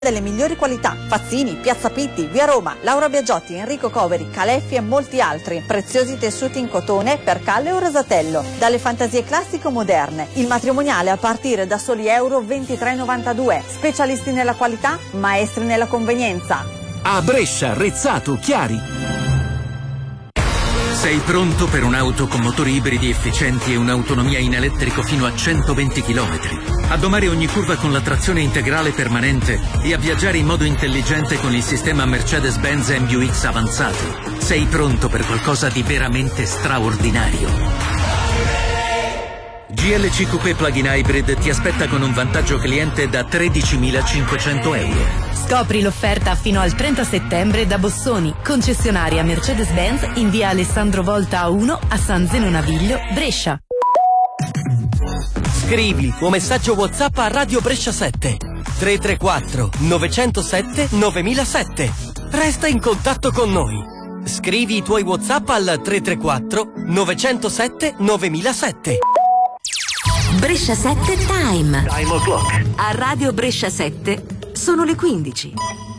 delle migliori qualità. Fazzini, Piazza Pitti, Via Roma, Laura Biagiotti, Enrico Coveri, Caleffi e molti altri. Preziosi tessuti in cotone per Calle o Rosatello. Dalle fantasie classico-moderne. Il matrimoniale a partire da soli euro 23,92. Specialisti nella qualità, maestri nella convenienza. A Brescia, Rezzato, Chiari. Sei pronto per un'auto con motori ibridi efficienti e un'autonomia in elettrico fino a 120 km? A domare ogni curva con la trazione integrale permanente e a viaggiare in modo intelligente con il sistema Mercedes-Benz MBUX avanzato. Sei pronto per qualcosa di veramente straordinario. GLC Coupé Plug-in Hybrid ti aspetta con un vantaggio cliente da 13.500 euro. Scopri l'offerta fino al 30 settembre da Bossoni, concessionaria Mercedes-Benz in via Alessandro Volta 1 a San Zeno Naviglio, Brescia. Scrivi il tuo messaggio WhatsApp a Radio Brescia 7 334 907 9007. Resta in contatto con noi. Scrivi i tuoi WhatsApp al 334 907 9007. Brescia 7 Time. Time o'clock. A Radio Brescia 7 sono le 15.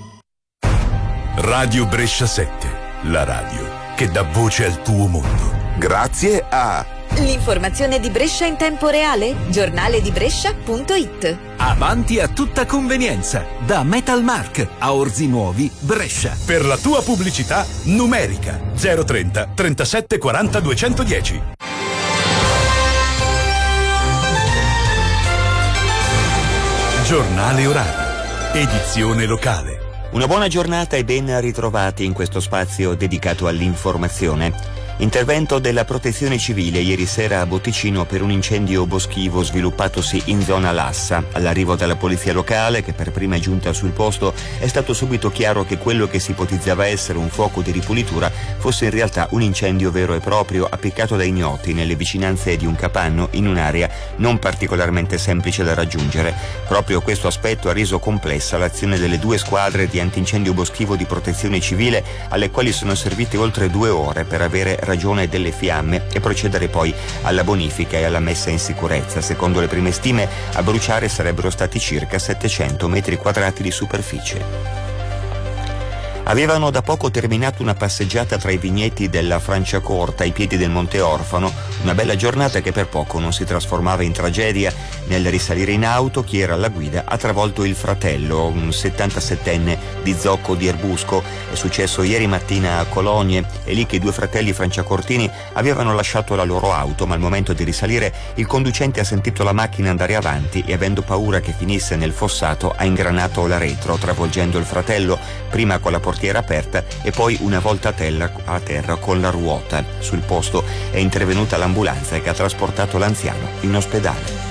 Radio Brescia 7, la radio che dà voce al tuo mondo. Grazie a L'informazione di Brescia in tempo reale? Giornaledibrescia.it. Avanti a tutta convenienza. Da Metalmark a Orzi Nuovi, Brescia. Per la tua pubblicità numerica 030 37 40 210. Giornale orario. Edizione locale. Una buona giornata e ben ritrovati in questo spazio dedicato all'informazione. Intervento della Protezione Civile ieri sera a Botticino per un incendio boschivo sviluppatosi in zona Lassa. All'arrivo della polizia locale, che per prima è giunta sul posto, è stato subito chiaro che quello che si ipotizzava essere un fuoco di ripulitura fosse in realtà un incendio vero e proprio appiccato da ignoti nelle vicinanze di un capanno in un'area non particolarmente semplice da raggiungere. Proprio questo aspetto ha reso complessa l'azione delle 2 squadre di antincendio boschivo di Protezione Civile, alle quali sono servite oltre 2 ore per avere ragione delle fiamme e procedere poi alla bonifica e alla messa in sicurezza. Secondo le prime stime, a bruciare sarebbero stati circa 700 metri quadrati di superficie. Avevano da poco terminato una passeggiata tra i vigneti della Franciacorta ai piedi del Monte Orfano, una bella giornata che per poco non si trasformava in tragedia. Nel risalire in auto, chi era alla guida ha travolto il fratello, un 77enne di Zocco di Erbusco. È successo ieri mattina a Cologne, è lì che i 2 fratelli franciacortini avevano lasciato la loro auto, ma al momento di risalire il conducente ha sentito la macchina andare avanti e, avendo paura che finisse nel fossato, ha ingranato la retro, travolgendo il fratello, prima con la portiera aperta e poi una volta a terra con la ruota. Sul posto è intervenuta l'ambulanza che ha trasportato l'anziano in ospedale.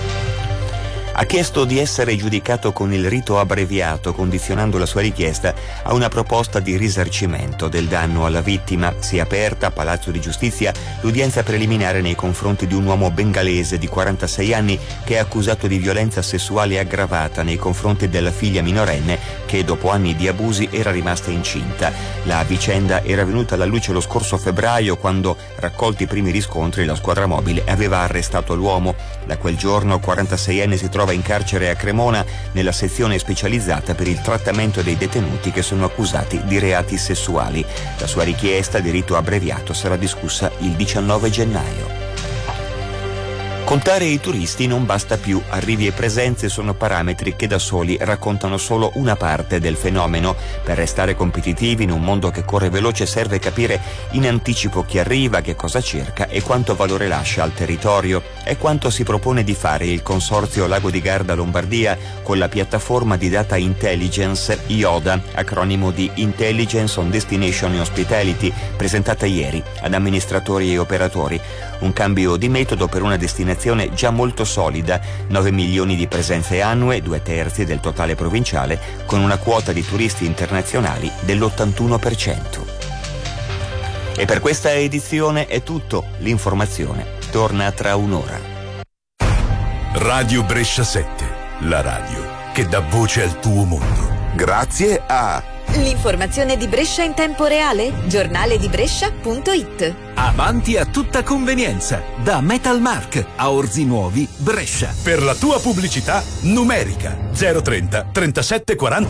Ha chiesto di essere giudicato con il rito abbreviato, condizionando la sua richiesta a una proposta di risarcimento del danno alla vittima. Si è aperta a Palazzo di Giustizia l'udienza preliminare nei confronti di un uomo bengalese di 46 anni che è accusato di violenza sessuale aggravata nei confronti della figlia minorenne che dopo anni di abusi era rimasta incinta. La vicenda era venuta alla luce lo scorso febbraio, quando, raccolti i primi riscontri, la squadra mobile aveva arrestato l'uomo. Da quel giorno il 46enne si trova in carcere a Cremona nella sezione specializzata per il trattamento dei detenuti che sono accusati di reati sessuali. La sua richiesta di rito abbreviato sarà discussa il 19 gennaio. Contare i turisti non basta più, arrivi e presenze sono parametri che da soli raccontano solo una parte del fenomeno. Per restare competitivi in un mondo che corre veloce serve capire in anticipo chi arriva, che cosa cerca e quanto valore lascia al territorio. È quanto si propone di fare il Consorzio Lago di Garda Lombardia con la piattaforma di data intelligence IODA, acronimo di Intelligence on Destination Hospitality, presentata ieri ad amministratori e operatori. Un cambio di metodo per una destinazione già molto solida, 9 milioni di presenze annue, 2/3 del totale provinciale, con una quota di turisti internazionali dell'81%. E per questa edizione è tutto. L'informazione torna tra un'ora. Radio Brescia 7, la radio che dà voce al tuo mondo. Grazie a L'informazione di Brescia in tempo reale? Giornaledibrescia.it. Avanti a tutta convenienza. Da Metalmark a Orzi Nuovi, Brescia. Per la tua pubblicità numerica 030 37 40